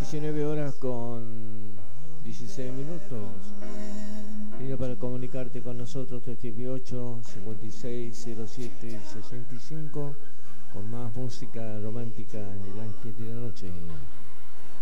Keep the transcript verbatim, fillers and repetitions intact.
diecinueve horas con dieciséis minutos. Línea para comunicarte con nosotros tres ocho cincuenta y seis cero siete sesenta y cinco con más música romántica en el Ángel de la Noche.